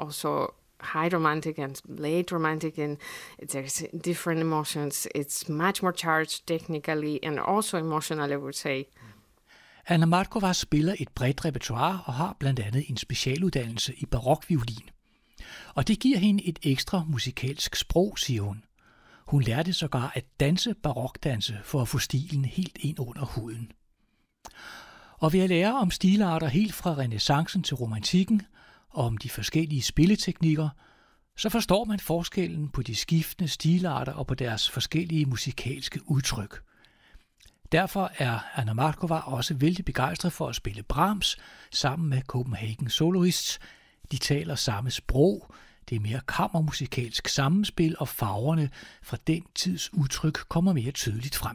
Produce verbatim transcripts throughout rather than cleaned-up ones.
also high romantic and late romantic, and there's different emotions. It's much more charged technically and also emotional, I would say. Anna Markova spiller et bredt repertoire og har blandt andet en specialuddannelse i barokviolin. Og det giver hende et ekstra musikalsk sprog, siger hun. Hun lærte sågar at danse barokdanse for at få stilen helt ind under huden. Og ved at lære om stilarter helt fra renæssancen til romantikken, og om de forskellige spilleteknikker, så forstår man forskellen på de skiftende stilarter og på deres forskellige musikalske udtryk. Derfor er Anna Markova også vældig begejstret for at spille Brahms sammen med Copenhagen Soloists. De taler samme sprog, det er mere kammermusikalsk sammenspil, og farverne fra den tids udtryk kommer mere tydeligt frem.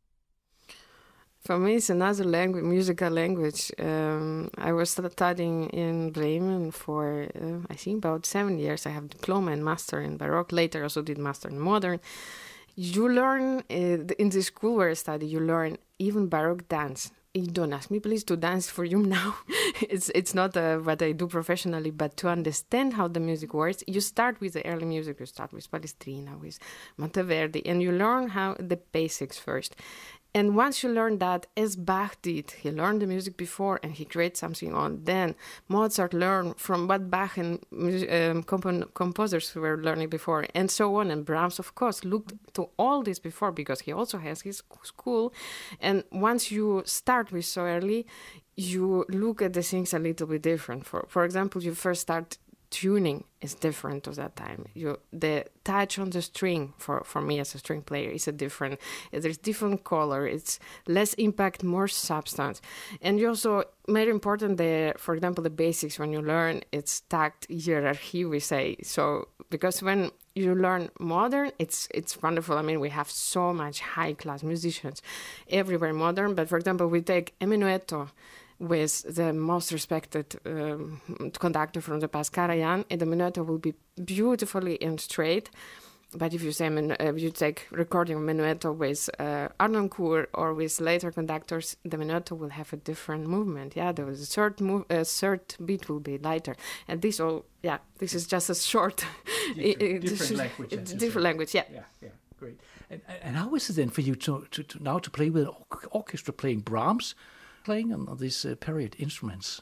For me, it's another language, musical language. Um, I was studying in Bremen for, uh, I think, about seven years. I have diploma and master in Baroque. Later, I also did master in modern. You learn, uh, in the school where I study, you learn even Baroque dance. You don't ask me, please, to dance for you now. it's it's not uh, what I do professionally, but to understand how the music works, you start with the early music. You start with Palestrina, with Monteverdi, and you learn how the basics first. And once you learn that, as Bach did, he learned the music before and he created something on. Then Mozart learned from what Bach and um, comp- composers were learning before, and so on. And Brahms, of course, looked to all this before because he also has his school. And once you start with so early, you look at the things a little bit different. For for example, you first start tuning is different at that time. You, the touch on the string for, for me as a string player is a different. There's different color. It's less impact, more substance, and you also very important. The for example the basics when you learn it's takt hierarchy we say so because when you learn modern it's it's wonderful. I mean we have so much high class musicians everywhere modern. But for example we take Eminuetto with the most respected um, conductor from the past, Karajan, and the minuetto will be beautifully and straight. But if you say uh, you take recording of minuetto with uh, Arnoncourt or with later conductors, the minuetto will have a different movement. Yeah, the third move, uh, third beat will be lighter, and this all. Yeah, this is just a short different, different language. Different language. Yeah. Yeah, yeah, great. And and how is it then for you to to, to now to play with orchestra, playing Brahms? Playing on these uh, period instruments?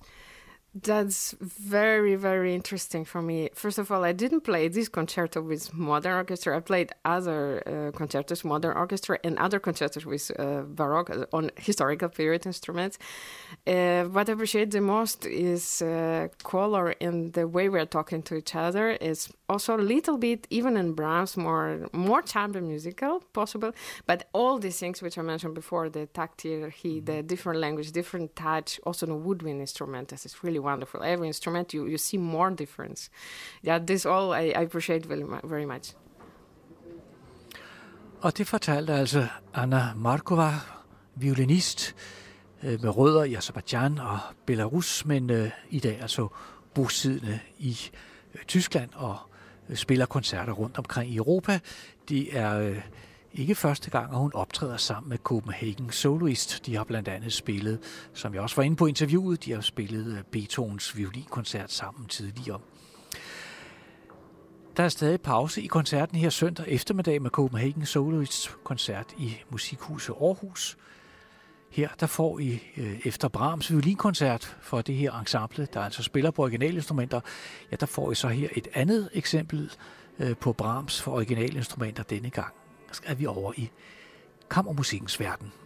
That's very, very interesting for me. First of all, I didn't play this concerto with modern orchestra. I played other uh, concertos, modern orchestra, and other concertos with uh, Baroque on historical period instruments. Uh, what I appreciate the most is uh, color and the way we're talking to each other. Is also a little bit, even in Brahms, more more chamber musical possible. But all these things which I mentioned before, the takt hierarchy, mm-hmm. the different language, different touch, also the woodwind instrument, this is really wonderful. Every instrument, you, you see more difference. Yeah, this all I, I appreciate very, very much. Og det fortalte altså Anna Markova, violinist øh, med rødder i Aserbajdsjan og Belarus, men øh, i dag altså bosiddende i øh, Tyskland og øh, spiller koncerter rundt omkring i Europa. Det er øh, ikke første gang, at hun optræder sammen med Copenhagen Soloists. De har blandt andet spillet, som jeg også var inde på interviewet, de har spillet Beethovens violinkoncert sammen tidligere. Der er stadig pause i koncerten her søndag eftermiddag med Copenhagen Soloists koncert i Musikhuset Aarhus. Her der får I øh, efter Brahms violinkoncert for det her ensemble, der altså spiller på originalinstrumenter, ja, der får I så her et andet eksempel øh, på Brahms for originalinstrumenter denne gang. Der skal vi over i kammermusikkens verden.